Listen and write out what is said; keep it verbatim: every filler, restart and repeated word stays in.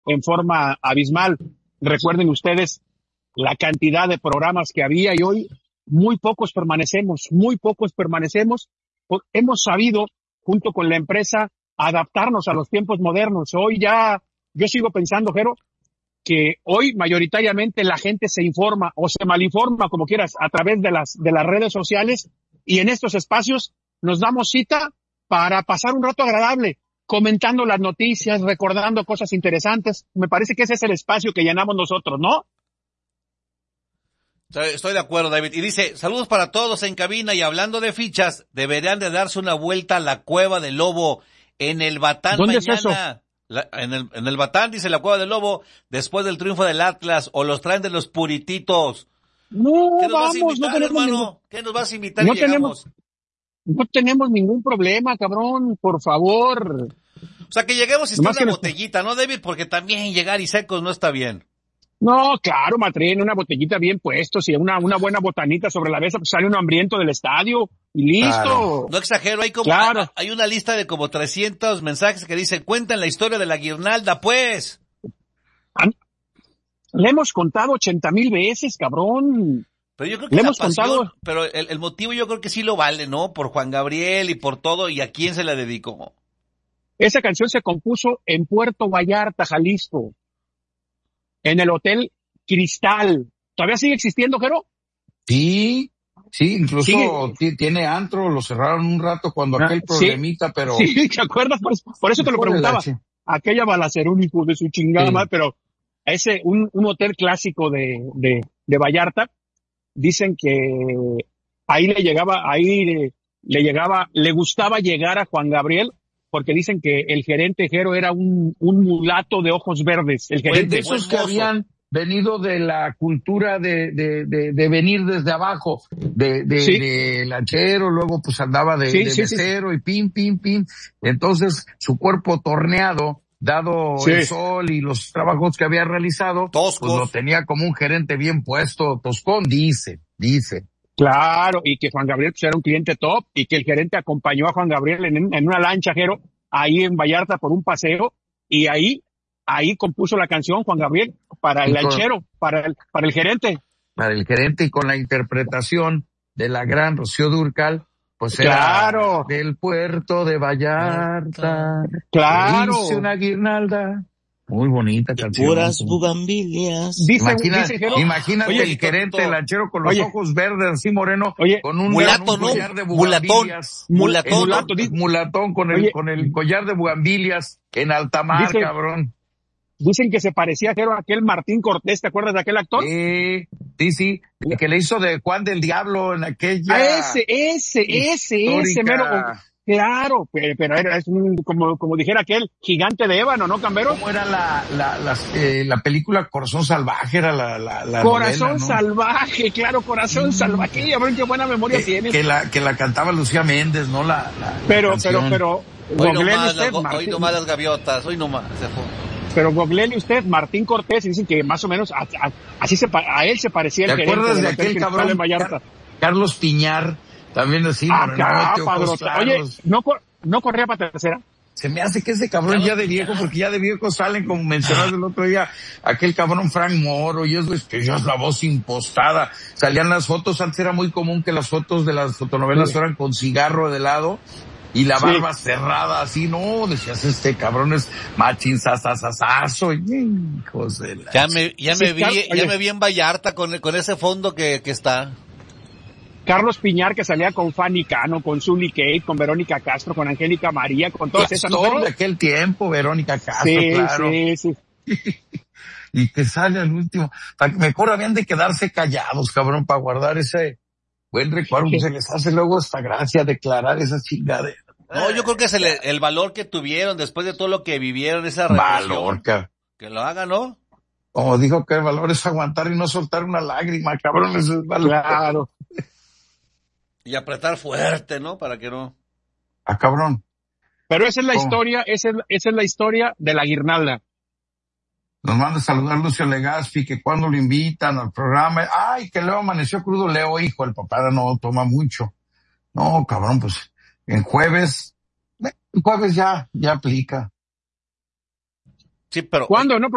en forma abismal. Recuerden ustedes la cantidad de programas que había y hoy muy pocos permanecemos, muy pocos permanecemos. Hemos sabido, junto con la empresa, adaptarnos a los tiempos modernos. Hoy ya, yo sigo pensando, Jero, que hoy mayoritariamente la gente se informa o se malinforma, como quieras, a través de las, de las redes sociales, y en estos espacios nos damos cita para pasar un rato agradable, comentando las noticias, recordando cosas interesantes. Me parece que ese es el espacio que llenamos nosotros, ¿no? Estoy de acuerdo, David. Y dice, saludos para todos en cabina, y hablando de fichas, deberían de darse una vuelta a la Cueva del Lobo en el Batán ¿Dónde mañana. es eso? La, en el, en el Batán, dice la Cueva del Lobo, después del triunfo del Atlas, o los traen de los purititos. No, ¿Qué nos vamos, vas a invitar, no tenemos hermano? ningún, ¿Qué nos vas a invitar no y llegamos? tenemos, no tenemos ningún problema, cabrón, por favor. O sea, que lleguemos y esté Nomás una que nos- botellita, ¿no, David? Porque también llegar y secos no está bien. No, claro, Matrín, una botellita bien puesto, si una, una buena botanita sobre la mesa, pues sale uno hambriento del estadio, y listo. Claro. No exagero, hay como, Claro. hay, hay una lista de como trescientos mensajes que dicen, cuentan la historia de la guirnalda, pues. Le hemos contado ochenta mil veces, cabrón. Pero yo creo que Le la hemos pasión, contado- pero el, el motivo yo creo que sí lo vale, ¿no? Por Juan Gabriel y por todo, y a quién se la dedicó. Esa canción se compuso en Puerto Vallarta, Jalisco, en el Hotel Cristal. ¿Todavía sigue existiendo, Jero? Sí, sí, incluso Sigue. ti- tiene antro, lo cerraron un rato cuando Ah, aquel sí. problemita, pero... Sí, ¿te acuerdas? Por, eso- por eso te lo Hijo de la preguntaba. chi- Aquella balacera, un hijo de su chingada Sí. madre, pero ese, un, un hotel clásico de, de, de Vallarta, dicen que ahí le llegaba, ahí le, le llegaba, le gustaba llegar a Juan Gabriel, porque dicen que el gerente Jero era un, un mulato de ojos verdes, el de, gerente. de esos que mozo. habían venido de la cultura de, de, de, de venir desde abajo, de, de, Sí. de lanchero, luego pues andaba de, Sí, de sí, sí, mesero y pim, pim, pim. Entonces, su cuerpo torneado, dado Sí. el sol y los trabajos que había realizado, Toscos. pues lo tenía como un gerente bien puesto, toscón, dice, dice. Claro, y que Juan Gabriel pues, era un cliente top, y que el gerente acompañó a Juan Gabriel en, en una lancha, Jero, ahí en Vallarta por un paseo, y ahí, ahí compuso la canción Juan Gabriel para el Y con- lanchero, para el, para el gerente. Para el gerente y con la interpretación de la gran Rocío Dúrcal, pues Claro. era del puerto de Vallarta. Claro. Hice una guirnalda. Muy bonita canción. Puras bugambilias. Dice, Imagina, dice Jero, imagínate oye, el gerente todo. lanchero con los Oye. ojos verdes así moreno, Oye, con un, mulato, con un ¿no? collar de Mulatón. bugambilias. Mulatón, El ¿no? mulato, di- mulatón con el, Oye. con el collar de bugambilias en alta mar, Dice- cabrón. dicen que se parecía, Jero, a aquel Martín Cortés, ¿te acuerdas de aquel actor? Sí, sí, sí, el que le hizo de Juan del Diablo en aquella... Ah, ese, ese, ese, ese, histórica- mero. Claro, pero, pero era, es un, como, como dijera aquel, gigante de ébano, ¿no, Cambero? ¿Cómo era la, la, la, eh, la película Corazón Salvaje? Era la, la, la Corazón novela, ¿no? salvaje, claro, corazón salvaje. A ver qué buena memoria Que, tienes. que la, que la cantaba Lucía Méndez, ¿no? La, la, la Pero, pero, canción. pero, Hoy googlele nomás, usted, las, go- hoy Martín, nomás las gaviotas, hoy nomás se fue. pero googlele usted, Martín Cortés, y dicen que más o menos, a, a- así se, pa- a él se parecía el ¿Te gerente acuerdas del de Hotel aquel Cristal cabrón? en Vallarta. Car- Carlos Piñar, también así, Ah, morenote, ojos padrota. claros. Oye, ¿no, cor- no corría para tercera? Se me hace que ese cabrón Carlos ya de viejo, porque ya de viejo salen, como mencionaste el otro día, aquel cabrón Frank Moro, y eso es que ya es la voz impostada. Salían las fotos, antes era muy común que las fotos de las fotonovelas Sí. fueran con cigarro de lado y la Sí. barba cerrada, así, no, decías, este cabrón es machín sasasasazo, hijos de la... Ya me, ya me Sí, vi, Car- ya oye. me vi en Vallarta con, con ese fondo que, que está. Carlos Piñar, que salía con Fanny Cano, con Zully Kate, con Verónica Castro, con Angélica María, con todas esas, ¿no? Todo de aquel tiempo, Verónica Castro, Sí, claro. sí, sí. Y que sale al último. Pa- Mejor habían de quedarse callados, cabrón, para guardar ese buen recuerdo. Sí. Se les hace luego esta gracia declarar esa chingadera. No, yo creo que es el, el valor que tuvieron después de todo lo que vivieron, esa represión. Valor, cabrón. Que lo hagan, ¿no? Como dijo que el valor es aguantar y no soltar una lágrima, cabrón, eso es valor. Claro. Y apretar fuerte, ¿no? Para que no... Ah, cabrón. Pero esa es la ¿Cómo? historia, esa es, esa es la historia de la guirnalda. Nos manda a saludar Lucio Legazpi, que cuando lo invitan al programa, ay, que Leo amaneció crudo, Leo, hijo, el papá no toma mucho. No, cabrón, pues, en jueves, eh, en jueves ya, ya aplica. Sí, pero... ¿Cuándo? No,